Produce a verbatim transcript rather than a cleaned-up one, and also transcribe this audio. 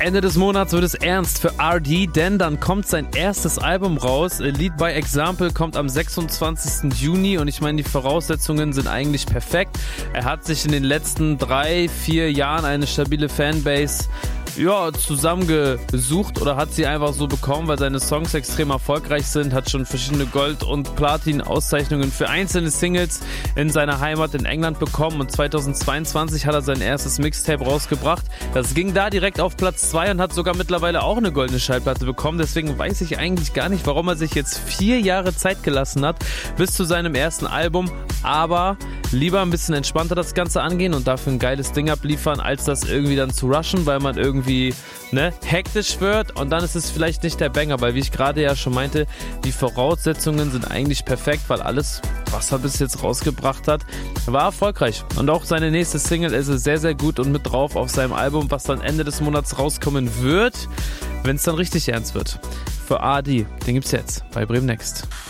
Ende des Monats wird es ernst für R D, denn dann kommt sein erstes Album raus. Lead by Example kommt am sechsundzwanzigsten Juni und ich meine, die Voraussetzungen sind eigentlich perfekt. Er hat sich in den letzten drei, vier Jahren eine stabile Fanbase ja, zusammengesucht oder hat sie einfach so bekommen, weil seine Songs extrem erfolgreich sind, hat schon verschiedene Gold- und Platin-Auszeichnungen für einzelne Singles in seiner Heimat in England bekommen und zweitausendzweiundzwanzig hat er sein erstes Mixtape rausgebracht. Das ging da direkt auf Platz zwei und hat sogar mittlerweile auch eine goldene Schallplatte bekommen, deswegen weiß ich eigentlich gar nicht, warum er sich jetzt vier Jahre Zeit gelassen hat bis zu seinem ersten Album, aber lieber ein bisschen entspannter das Ganze angehen und dafür ein geiles Ding abliefern, als das irgendwie dann zu rushen, weil man irgendwie ne, hektisch wird und dann ist es vielleicht nicht der Banger, weil wie ich gerade ja schon meinte, die Voraussetzungen sind eigentlich perfekt, weil alles, was er bis jetzt rausgebracht hat, war erfolgreich. Und auch seine nächste Single ist sehr, sehr gut und mit drauf auf seinem Album, was dann Ende des Monats rauskommen wird, wenn es dann richtig ernst wird. Für R D, den gibt's jetzt bei Bremen Next.